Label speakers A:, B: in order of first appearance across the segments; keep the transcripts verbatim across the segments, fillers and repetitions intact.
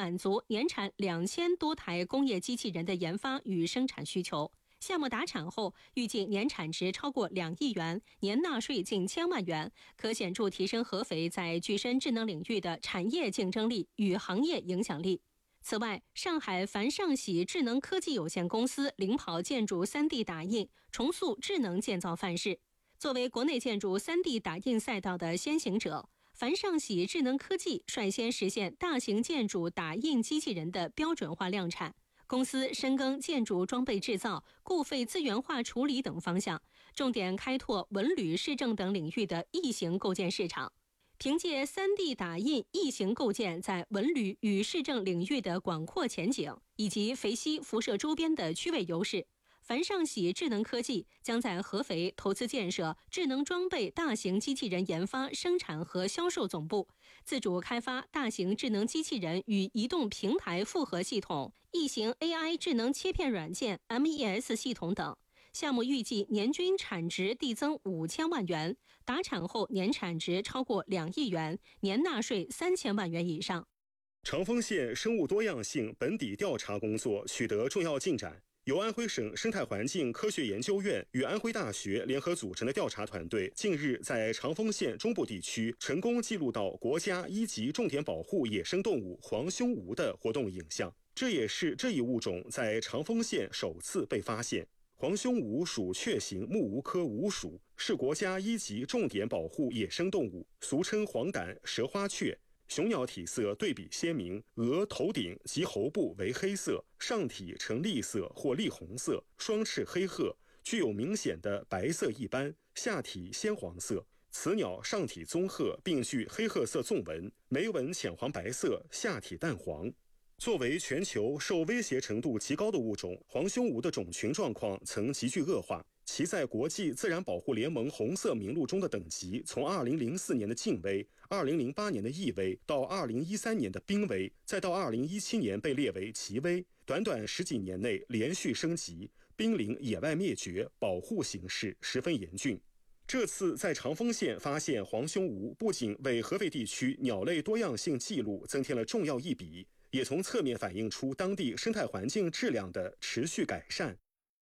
A: 满足年产两千多台工业机器人的研发与生产需求。项目达产后，预计年产值超过两亿元，年纳税近千万元，可显著提升合肥在具身智能领域的产业竞争力与行业影响力。此外，上海凡尚喜智能科技有限公司领跑建筑 三 D 打印，重塑智能建造范式。作为国内建筑 三 D 打印赛道的先行者，凡尚喜智能科技率先实现大型建筑打印机器人的标准化量产。公司深耕建筑装备制造、固废资源化处理等方向，重点开拓文旅、市政等领域的异形构建市场。凭借 三 D 打印异形构建在文旅与市政领域的广阔前景，以及肥西辐射周边的区位优势，凡尚喜智能科技将在合肥投资建设智能装备大型机器人研发、生产和销售总部，自主开发大型智能机器人与移动平台复合系统、异形 A I 智能切片软件 M E S 系统等。项目预计年均产值递增五千万元，达产后年产值超过两亿元，年纳税三千万元以上。
B: 长丰县生物多样性本底调查工作取得重要进展。由安徽省生态环境科学研究院与安徽大学联合组成的调查团队，近日在长丰县中部地区成功记录到国家一级重点保护野生动物黄胸鼯的活动影像，这也是这一物种在长丰县首次被发现。黄胸鼯属雀形木鼯科鼯属，是国家一级重点保护野生动物，俗称黄疸蛇花雀。雄鸟体色对比鲜明，额、头顶及喉部为黑色，上体呈栗色或栗红色，双翅黑褐，具有明显的白色翼斑，下体鲜黄色。此鸟上体棕褐，并具黑褐色纵纹，眉纹浅黄白色，下体淡黄。作为全球受威胁程度极高的物种，黄胸鼯的种群状况曾急剧恶化，其在国际自然保护联盟红色名录中的等级从二零零四年的近危、二零零八年的易危到二零一三年的濒危，再到二零一七年被列为极危，短短十几年内连续升级，濒临野外灭绝，保护形势十分严峻。这次在长丰县发现黄胸鼯，不仅为合肥地区鸟类多样性记录增添了重要一笔，也从侧面反映出当地生态环境质量的持续改善。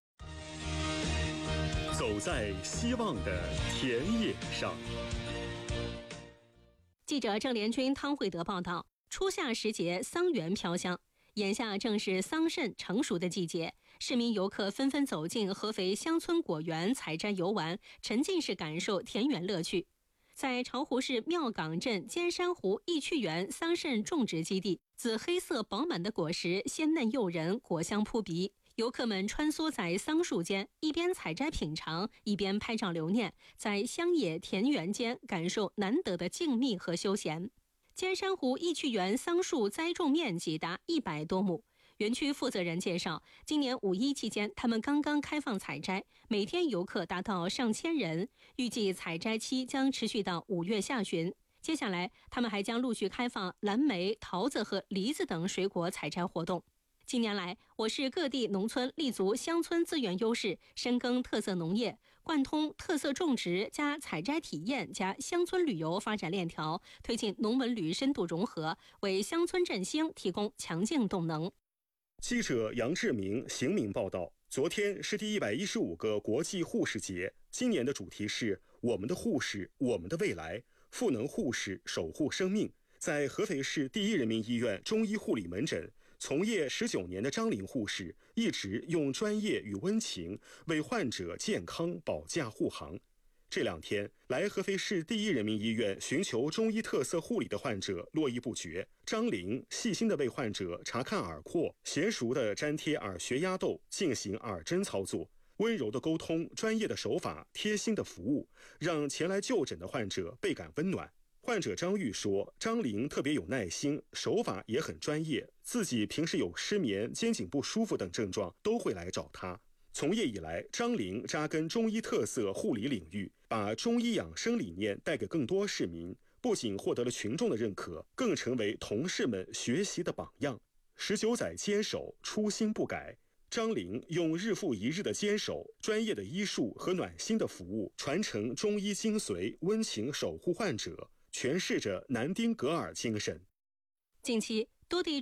B: 走在希望的田野上。
A: 记者郑连军、汤慧德报道，初夏时节，桑园飘香。眼下正是桑葚成熟的季节，市民游客纷纷走进合肥乡村果园采摘游玩，沉浸式感受田园乐趣。在巢湖市庙岗镇尖山湖益趣园桑葚种植基地，紫黑色饱满的果实鲜嫩诱人，果香扑鼻。游客们穿梭在桑树间，一边采摘品尝，一边拍照留念，在乡野田园间感受难得的静谧和休闲。尖山湖益趣园桑树栽种面积达一百多亩。园区负责人介绍，今年五一期间，他们刚刚开放采摘，每天游客达到上千人，预计采摘期将持续到五月下旬。接下来，他们还将陆续开放蓝莓、桃子和梨子等水果采摘活动。近年来，我市各地农村立足乡村资源优势，深耕特色农业，贯通特色种植加采摘体验加乡村旅游发展链条，推进农文旅深度融合，为乡村振兴提供强劲动能。
B: 记者杨志明、邢明报道，昨天是第一百一十五个国际护士节，今年的主题是我们的护士，我们的未来，赋能护士，守护生命。在合肥市第一人民医院中医护理门诊从业十九年的张玲护士，一直用专业与温情为患者健康保驾护航。这两天来合肥市第一人民医院寻求中医特色护理的患者络绎不绝。张玲细心地为患者查看耳廓，娴熟地粘贴耳穴压豆，进行耳针操作，温柔的沟通，专业的手法，贴心的服务，让前来就诊的患者倍感温暖。患者张玉说，张玲特别有耐心，手法也很专业，自己平时有失眠、肩颈不舒服等症状都会来找他。从业以来，张玲扎根中医特色护理领域，把中医养生理念带给更多市民，不仅获得了群众的认可，更成为同事们学习的榜样。十九载坚守，初心不改。张玲用日复一日的坚守、专业的医术和暖心的服务，传承中医精髓，温情守护患者，诠释着南丁格尔精神。
A: 近期多地